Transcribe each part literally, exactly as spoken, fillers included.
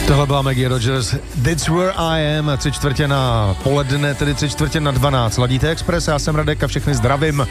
Tohle byla Maggie Rogers, That's Where I Am, tři čtvrtě na poledne, tedy tři čtvrtě na dvanáct. Ladíte Express, já jsem Radek a všechny zdravím,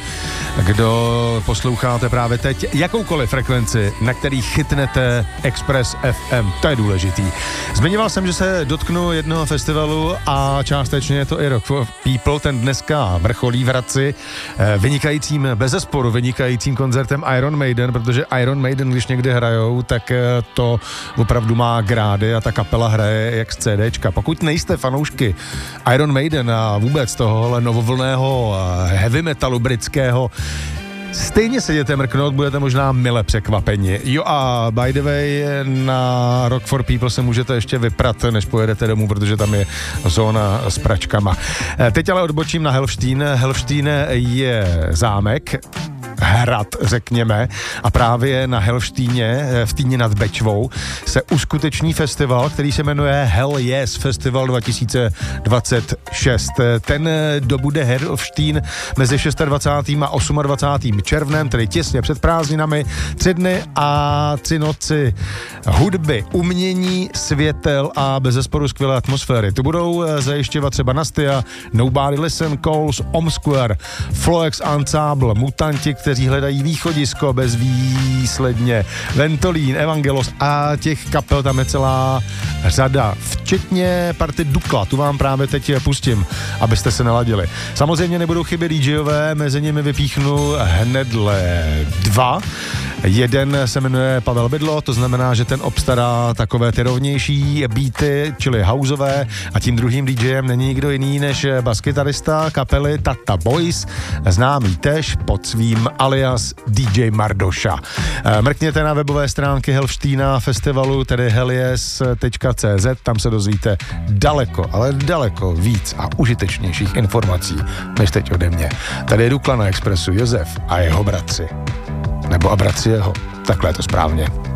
kdo posloucháte právě teď jakoukoliv frekvenci, na který chytnete Express F M, to je důležitý. Zmiňoval jsem, že se dotknu jednoho festivalu a částečně je to i Rock for People, ten dneska vrcholí v Hradci vynikajícím, bezesporu vynikajícím koncertem Iron Maiden, protože Iron Maiden, když někde hrajou, tak to opravdu má grády a ta kapela hraje jak z CDčka. Pokud nejste fanoušky Iron Maiden a vůbec tohohle novovlného heavy metalu britského, stejně se jděte mrknout, budete možná mile překvapeni. Jo a by the way, na Rock for People se můžete ještě vyprat, než pojedete domů, protože tam je zóna s pračkama. Teď ale odbočím na Helfštín. Helfštín je zámek, hrad, řekněme, a právě na Helfštíně, v Týně nad Bečvou, se uskuteční festival, který se jmenuje Hell Yes Festival dva tisíce dvacet šest. Ten dobude Helfštín mezi dvacátým šestým a dvacátým osmým červnem, tedy těsně před prázdninami, tři dny a tři noci hudby, umění, světel a bezesporu skvělé atmosféry. Tu budou zajišťovat třeba Nastia, Nobody Listen, Coles, Omsquare, Floex Ensemble, Mutanti, kteří hledají východisko bezvýsledně, Ventolín, Evangelos a těch kapel tam je celá řada, včetně party Dukla, tu vám právě teď pustím, abyste se naladili. Samozřejmě nebudou chybět DJové, mezi nimi vypíchnu hnedle dva. Jeden se jmenuje Pavel Bydlo, to znamená, že ten obstará takové ty rovnější beaty, čili houseové, a tím druhým DJem není nikdo jiný než baskytarista kapely Tata Boys, známý tež pod svým alias D J Mardoša. Mrkněte na webové stránky Helfštína festivalu, tedy helies tečka cé zet, tam se dozvíte daleko, ale daleko víc a užitečnějších informací, než teď ode mě. Tady je Dukla na Expressu, Josef a jeho bratři. Nebo a bratři jeho, takhle je to správně.